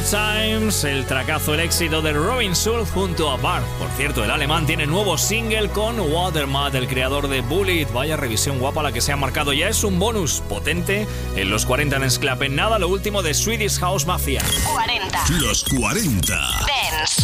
Times, el tracazo, el éxito de Robin Schulz junto a Barth. Por cierto, el alemán tiene nuevo single con Watermat, el creador de Bullet. Vaya revisión guapa la que se ha marcado. Ya es un bonus potente en los 40 Dance Club. En nada, lo último de Swedish House Mafia. 40. Los 40 Dance.